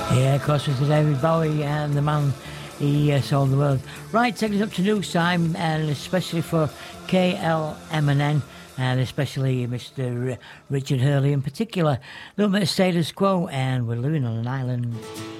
Yeah, of course, it's David Bowie and the man he sold the world. Right, taking us up to news time, and especially for KLMN, and especially Mr. Richard Hurley in particular. A little bit of status quo, and we're living on an island.